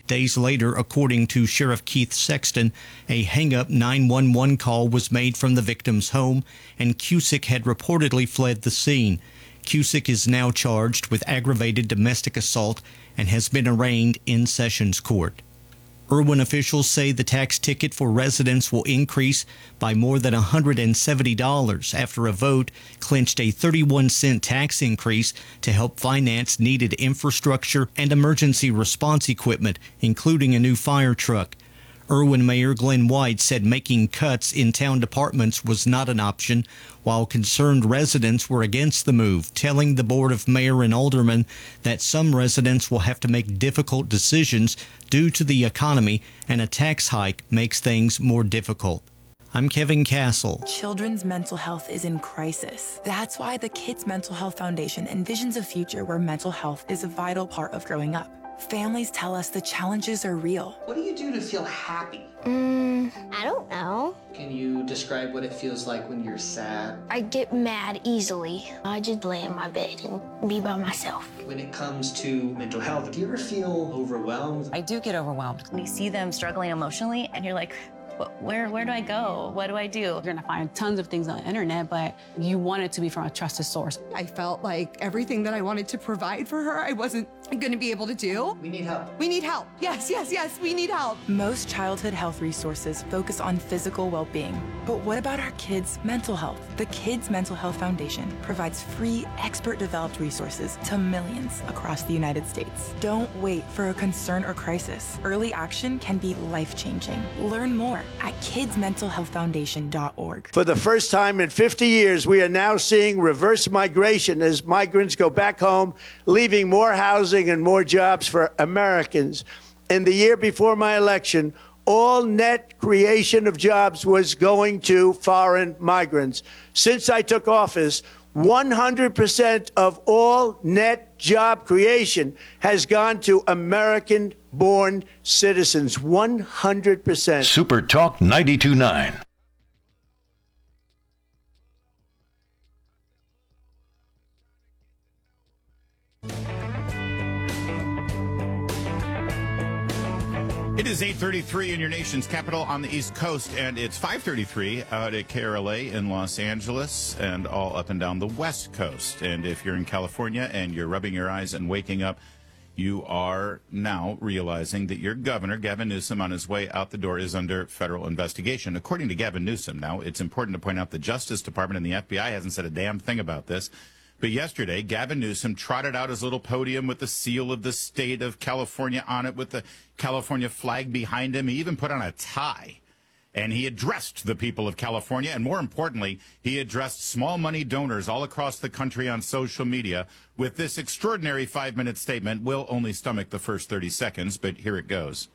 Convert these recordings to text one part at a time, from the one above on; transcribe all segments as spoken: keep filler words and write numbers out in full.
Days later, according to Sheriff Keith Sexton, a hang-up nine one one call was made from the victim's home, and Cusick had reportedly fled the scene. Cusick is now charged with aggravated domestic assault and has been arraigned in Sessions Court. Irwin officials say the tax ticket for residents will increase by more than one hundred seventy dollars after a vote clinched a thirty-one cent tax increase to help finance needed infrastructure and emergency response equipment, including a new fire truck. Irwin Mayor Glenn White said making cuts in town departments was not an option, while concerned residents were against the move, telling the Board of Mayor and Aldermen that some residents will have to make difficult decisions due to the economy, and a tax hike makes things more difficult. I'm Kevin Castle. Children's mental health is in crisis. That's why the Kids Mental Health Foundation envisions a future where mental health is a vital part of growing up. Families tell us the challenges are real. What do you do to feel happy? Mm, I don't know. Can you describe what it feels like when you're sad? I get mad easily. I just lay in my bed and be by myself. When it comes to mental health, do you ever feel overwhelmed? I do get overwhelmed. When you see them struggling emotionally and you're like, Where where do I go? What do I do? You're gonna find tons of things on the internet, but you want it to be from a trusted source. I felt like everything that I wanted to provide for her, I wasn't gonna be able to do. We need help. We need help. Yes, yes, yes, we need help. Most childhood health resources focus on physical well-being. But what about our kids' mental health? The Kids Mental Health Foundation provides free, expert-developed resources to millions across the United States. Don't wait for a concern or crisis. Early action can be life-changing. Learn more at kids mental health foundation dot org. For the first time in fifty years, we are now seeing reverse migration as migrants go back home, leaving more housing and more jobs for Americans. In the year before my election, all net creation of jobs was going to foreign migrants. Since I took office, one hundred percent of all net job creation has gone to American-born citizens. one hundred percent. Super Talk ninety-two point nine. It is eight thirty-three in your nation's capital on the East Coast, and it's five thirty-three out at K R L A in Los Angeles and all up and down the West Coast. And if you're in California and you're rubbing your eyes and waking up, you are now realizing that your governor, Gavin Newsom, on his way out the door is under federal investigation. According to Gavin Newsom, now, it's important to point out the Justice Department and the F B I hasn't said a damn thing about this. But yesterday, Gavin Newsom trotted out his little podium with the seal of the state of California on it with the California flag behind him. He even put on a tie. And he addressed the people of California. And more importantly, he addressed small money donors all across the country on social media with this extraordinary five-minute statement. We'll only stomach the first thirty seconds, but here it goes.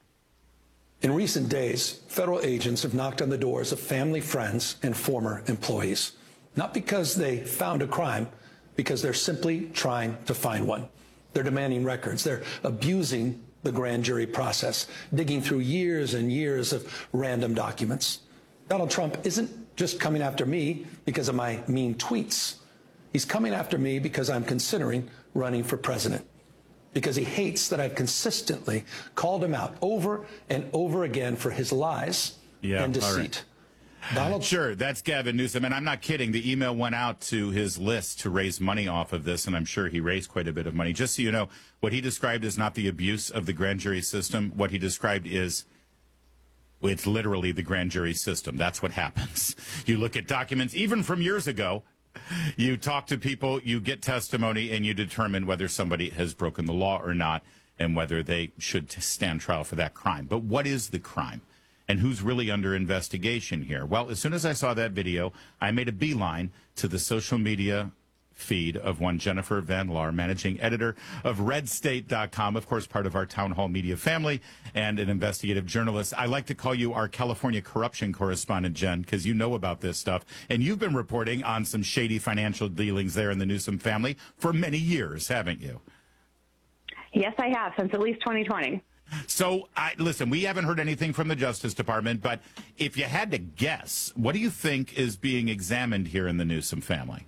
In recent days, federal agents have knocked on the doors of family, friends, and former employees. Not because they found a crime, because they're simply trying to find one. They're demanding records. They're abusing the grand jury process, digging through years and years of random documents. Donald Trump isn't just coming after me because of my mean tweets. He's coming after me because I'm considering running for president, because he hates that I've consistently called him out over and over again for his lies yeah, and deceit. Right. Donald Sure, that's Gavin Newsom, and I'm not kidding. The email went out to his list to raise money off of this, and I'm sure he raised quite a bit of money. Just so you know, what he described is not the abuse of the grand jury system. What he described is it's literally the grand jury system. That's what happens. You look at documents, even from years ago, you talk to people, you get testimony, and you determine whether somebody has broken the law or not and whether they should stand trial for that crime. But what is the crime? And who's really under investigation here? Well, as soon as I saw that video, I made a beeline to the social media feed of one Jennifer Van Laar, managing editor of red state dot com, of course, part of our Town Hall Media family, and an investigative journalist. I like to call you our California corruption correspondent, Jen, because you know about this stuff. And you've been reporting on some shady financial dealings there in the Newsom family for many years, haven't you? Yes, I have, since at least twenty twenty. So, I, listen, we haven't heard anything from the Justice Department, but if you had to guess, what do you think is being examined here in the Newsom family?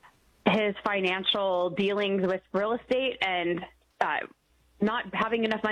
His financial dealings with real estate and uh, not having enough money